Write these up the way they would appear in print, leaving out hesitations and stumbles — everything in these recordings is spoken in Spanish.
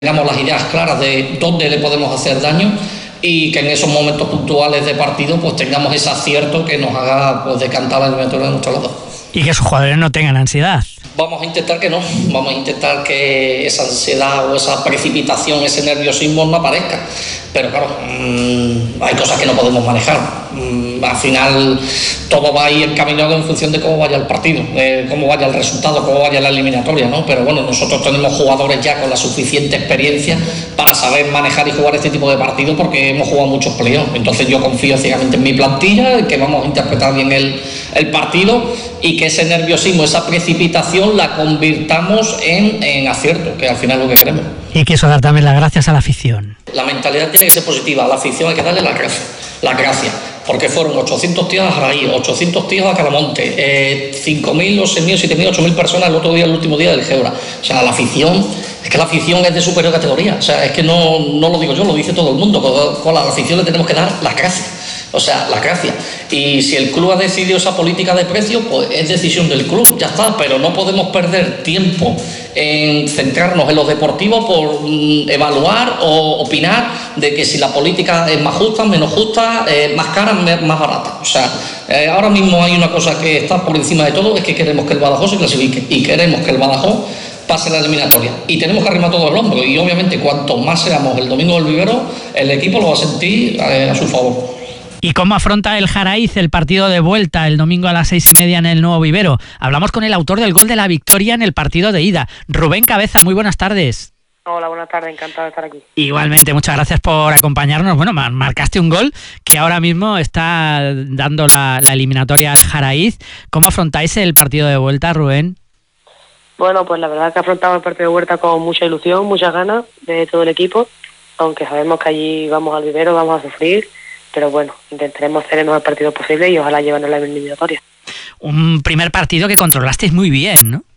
tengamos las ideas claras de dónde le podemos hacer daño y que en esos momentos puntuales de partido pues tengamos ese acierto que nos haga pues decantar la eliminatoria de nuestro lado. Y que sus jugadores no tengan ansiedad. Vamos a intentar que no, vamos a intentar que esa ansiedad o esa precipitación, ese nerviosismo no aparezca. Pero claro, hay cosas que no podemos manejar. Al final todo va a ir encaminado en función de cómo vaya el partido, cómo vaya el resultado, cómo vaya la eliminatoria, ¿no? Pero bueno, nosotros tenemos jugadores ya con la suficiente experiencia para saber manejar y jugar este tipo de partidos porque hemos jugado muchos playoffs. Entonces yo confío ciegamente en mi plantilla, en que vamos a interpretar bien el partido y que ese nerviosismo, esa precipitación la convirtamos en acierto, que al final es lo que queremos. Y que eso dar también las gracias a la afición. La mentalidad tiene que ser positiva, a la afición hay que darle la gracia, porque fueron 800 tíos a Jaraí, 800 tíos a Calamonte, 5.000, 6.000, 7.000, 8.000 personas el otro día, el último día del Gebra. O sea, la afición, es que la afición es de superior categoría, o sea, es que no lo digo yo, lo dice todo el mundo, con la afición le tenemos que dar las gracias. O sea, la gracia. Y si el club ha decidido esa política de precios, pues es decisión del club, ya está. Pero no podemos perder tiempo en centrarnos en lo deportivo por evaluar o opinar de que si la política es más justa, menos justa, más cara, más barata. O sea, ahora mismo hay una cosa que está por encima de todo, es que queremos que el Badajoz se clasifique y queremos que el Badajoz pase la eliminatoria. Y tenemos que arrimar todo el hombro. Y obviamente cuanto más seamos el domingo del Vivero, el equipo lo va a sentir a su favor. ¿Y cómo afronta el Jaraíz el partido de vuelta el domingo a las 6:30 en el Nuevo Vivero? Hablamos con el autor del gol de la victoria en el partido de ida, Rubén Cabeza. Muy buenas tardes. Hola, buenas tardes, encantado de estar aquí. Igualmente, muchas gracias por acompañarnos. Bueno, marcaste un gol que ahora mismo está dando la eliminatoria al Jaraíz. ¿Cómo afrontáis el partido de vuelta, Rubén? Bueno, pues la verdad es que afrontamos el partido de vuelta con mucha ilusión, muchas ganas de todo el equipo, aunque sabemos que allí vamos al vivero, vamos a sufrir. Pero bueno, intentaremos hacer el mejor partido posible y ojalá llevarnos la eliminatoria. Un primer partido que controlasteis muy bien, ¿no?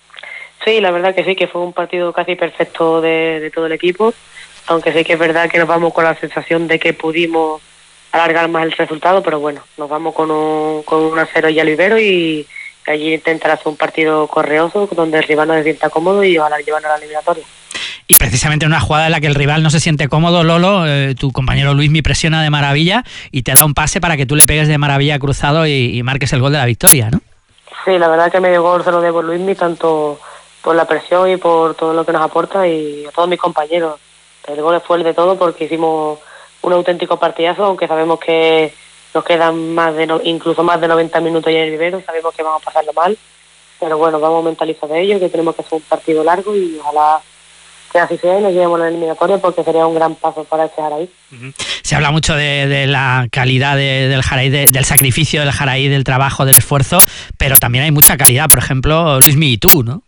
Sí, la verdad que sí, que fue un partido casi perfecto de todo el equipo, aunque sí que es verdad que nos vamos con la sensación de que pudimos alargar más el resultado, pero bueno, nos vamos con un 1-0 ya al vivero y allí intentar hacer un partido correoso donde el rival no se sienta cómodo y ojalá llevarnos a la eliminatoria. Y precisamente en una jugada en la que el rival no se siente cómodo, Lolo, tu compañero Luismi presiona de maravilla y te da un pase para que tú le pegues de maravilla cruzado y marques el gol de la victoria, ¿no? Sí, la verdad que medio gol se lo debo a Luismi, tanto por la presión y por todo lo que nos aporta y a todos mis compañeros. El gol fue el de todo porque hicimos un auténtico partidazo, aunque sabemos que nos quedan incluso más de 90 minutos ya en el vivero, sabemos que vamos a pasarlo mal, pero bueno, vamos mentalizados de ello, que tenemos que hacer un partido largo y ojalá que así sea y nos llevemos a la eliminatoria porque sería un gran paso para este Jaraíz. Se habla mucho de la calidad del Jaraíz, del sacrificio del Jaraíz, del trabajo, del esfuerzo, pero también hay mucha calidad, por ejemplo, Luismi y tú, ¿no?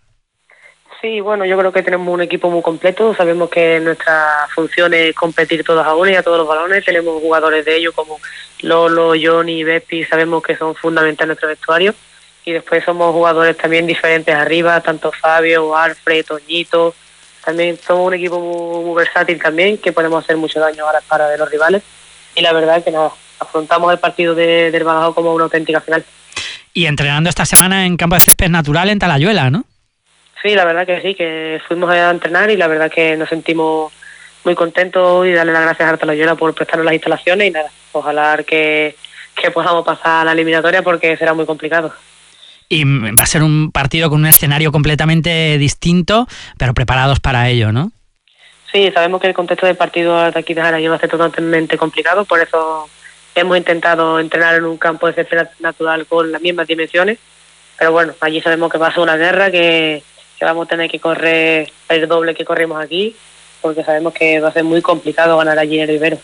Sí, bueno, yo creo que tenemos un equipo muy completo, sabemos que nuestra función es competir todos a uno y a todos los balones, tenemos jugadores de ellos como Lolo, Johnny, Bepi, sabemos que son fundamentales en nuestro vestuario y después somos jugadores también diferentes arriba, tanto Fabio, Alfred, Toñito. También somos un equipo muy versátil también, que podemos hacer mucho daño a la cara de los rivales. Y la verdad es que nada, afrontamos el partido del Badajoz como una auténtica final. Y entrenando esta semana en campo de césped natural en Talayuela, ¿no? Sí, la verdad que sí, que fuimos a entrenar y la verdad que nos sentimos muy contentos y darle las gracias a Talayuela por prestarnos las instalaciones y nada, ojalá que podamos pasar a la eliminatoria porque será muy complicado. Y va a ser un partido con un escenario completamente distinto, pero preparados para ello, ¿no? Sí, sabemos que el contexto del partido de aquí de Jaraíz va a ser totalmente complicado, por eso hemos intentado entrenar en un campo de césped natural con las mismas dimensiones, pero bueno, allí sabemos que va a ser una guerra, que vamos a tener que correr el doble que corrimos aquí, porque sabemos que va a ser muy complicado ganar allí en el vivero.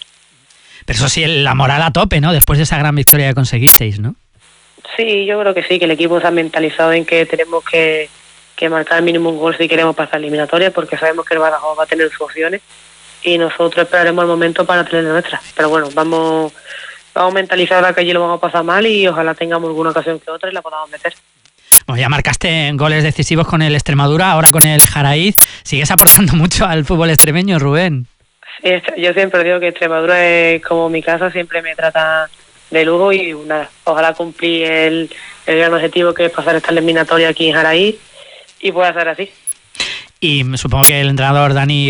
Pero eso sí, la moral a tope, ¿no? Después de esa gran victoria que conseguisteis, ¿no? Sí, yo creo que sí, que el equipo se ha mentalizado en que tenemos que marcar mínimo un gol si queremos pasar eliminatoria, porque sabemos que el Badajoz va a tener sus opciones y nosotros esperaremos el momento para tener nuestras. Pero bueno, vamos mentalizados a que allí lo vamos a pasar mal y ojalá tengamos alguna ocasión que otra y la podamos meter. Bueno, ya marcaste goles decisivos con el Extremadura, ahora con el Jaraíz. ¿Sigues aportando mucho al fútbol extremeño, Rubén? Sí, yo siempre digo que Extremadura es como mi casa, siempre me trata de lujo y nada, ojalá cumplir el gran objetivo que es pasar esta eliminatoria aquí en Jaraíz y pueda ser así. Y supongo que el entrenador Dani